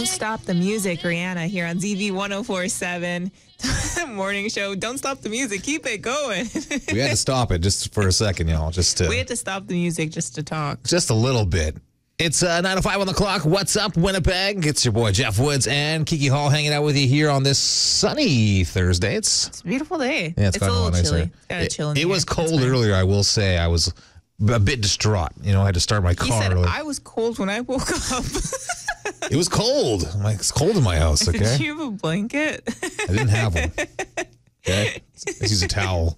Don't Stop the Music, Rihanna, here on ZB 104.7. Morning show. Don't stop the music. Keep it going. We had to stop it just for a second, y'all. We had to stop the music just to talk. Just a little bit. It's 9:05 on the clock. What's up, Winnipeg? It's your boy, Jeff Woods, and Kiki Hall hanging out with you here on this sunny Thursday. It's a beautiful day. Yeah, it's a little nicer. chilly. Got chill in it here. was cold earlier, I will say. I was a bit distraught. You know, I had to start my car You said early. I was cold when I woke up. It was cold. I'm like, it's cold in my house, okay? Did you have a blanket? I didn't have one. Okay? Let's use a towel.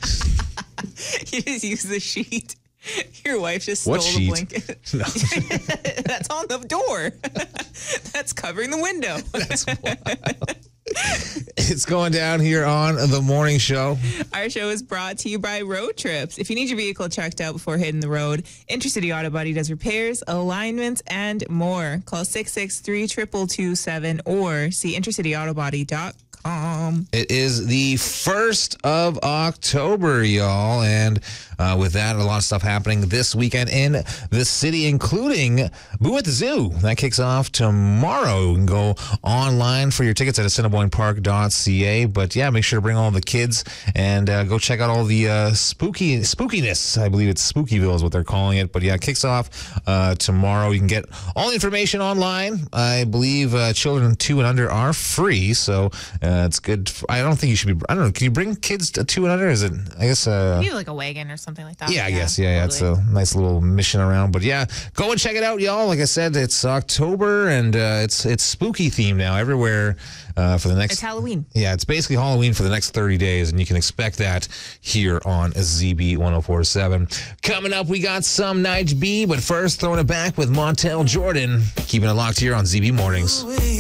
You just use the sheet. Your wife just stole What sheet? the blanket. No. That's on the door. That's covering the window. That's wild. It's going down here on the morning show. Our show is brought to you by Road Trips. If you need your vehicle checked out before hitting the road, Intercity Auto Body does repairs, alignments, and more. Call 663-2227 or see intercityautobody.com. It is the 1st of October, y'all. And with that, a lot of stuff happening this weekend in the city, including Boo at the Zoo. That kicks off tomorrow. You can go online for your tickets at assiniboinepark.ca. But yeah, make sure to bring all the kids and go check out all the spookiness. I believe it's Spookyville is what they're calling it. But yeah, it kicks off tomorrow. You can get all the information online. I believe children 2 and under are free. So it's good. I don't think you should be. I don't know. Can you bring kids to 2 and under? Is it? I guess. Maybe like a wagon or something like that. Yeah, I guess. Yeah, it's a nice little mission around. But yeah, go and check it out, y'all. Like I said, it's October and it's spooky themed now everywhere for the next. It's Halloween. Yeah, it's basically Halloween for the next 30 days, and you can expect that here on ZB 104.7. Coming up, we got some Nige B, but first, throwing it back with Montel Jordan. Keeping it locked here on ZB Mornings.